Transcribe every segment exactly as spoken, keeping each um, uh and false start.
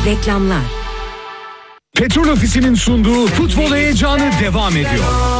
Reklamlar. Petrol Ofisi'nin sunduğu futbol heyecanı devam ediyor.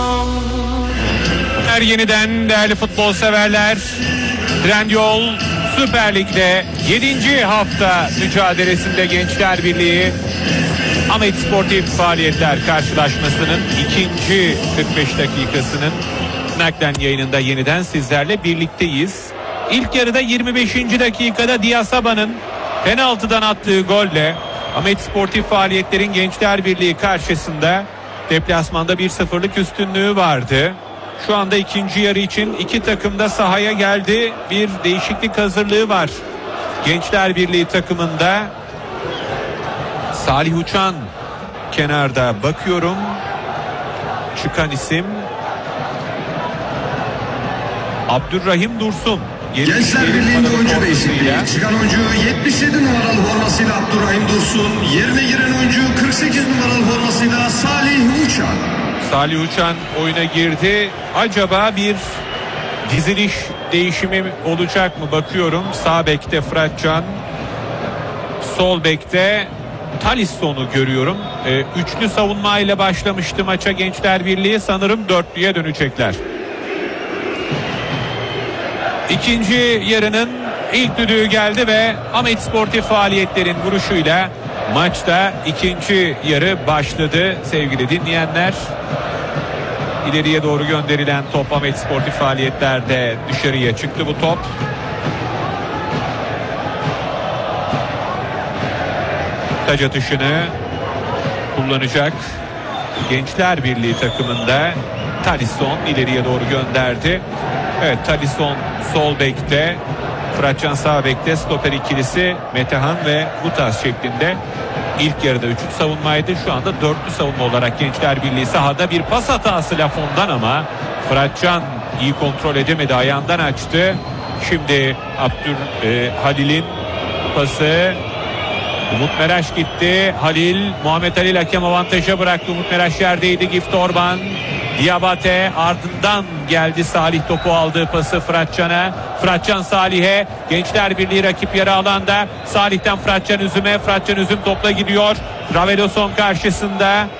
Her yeniden değerli futbol severler, Trendyol Süper Lig'de yedinci hafta mücadelesinde Gençler Birliği Ahmet Sportif Faaliyetler karşılaşmasının ikinci kırk beş dakikasının naklen yayınında yeniden sizlerle birlikteyiz. İlk yarıda yirmi beşinci dakikada Diasaba'nın penaltıdan attığı golle Ahmet Sportif Faaliyetler'in Gençler Birliği karşısında deplasmanda bir sıfırlık üstünlüğü vardı. Şu anda ikinci yarı için iki takım da sahaya geldi. Bir değişiklik hazırlığı var Gençler Birliği takımında. Salih Uçan kenarda, bakıyorum. Çıkan isim Abdurrahim Dursun. Gençler Birliği'nde oyuncu değişikliği. Çıkan oyuncu yetmiş yedi numaralı formasıyla Abdurrahim Dursun. Yerine giren oyuncu kırk sekiz numaralı formasıyla Salih Uçan. Salih Uçan oyuna girdi. Acaba bir diziliş değişimi olacak mı bakıyorum. Sağ bekte Fıratcan, sol bekte Talisson'u görüyorum. Ee, üçlü savunmayla başlamıştı maça Gençler Birliği, sanırım dörtlüye dönecekler. İkinci yarının ilk düdüğü geldi ve Ahmet Sportif Faaliyetler'in vuruşuyla maçta ikinci yarı başladı sevgili dinleyenler. İleriye doğru gönderilen top Ahmet Sportif Faaliyetler'de dışarıya çıktı bu top. Taç atışını kullanacak Gençler Birliği takımında Talisson ileriye doğru gönderdi. Evet, Talisson sol bekte, Fıratcan sağ bekte, stoper ikilisi Metehan ve Butas şeklinde. İlk yarıda üçlü savunmaydı, şu anda dörtlü savunma olarak Gençler Birliği sahada. Bir pas hatası Lafon'dan ama Fıratcan iyi kontrol edemedi, ayağından açtı. Şimdi Abdül e, Halil'in pası, Umut Meraş gitti. Halil, Muhammed Halil hakem avantaja bıraktı. Umut Meraş yerdeydi. Gift Orban, Diabate, ardından geldi Salih, topu aldığı pası Fıratcan'a. Fıratcan Salih'e. Gençler Birliği rakip yarı alanda. Salih'ten Fıratcan Üzüm'e. Fıratcan Üzüm topla gidiyor. Raveloson karşısında.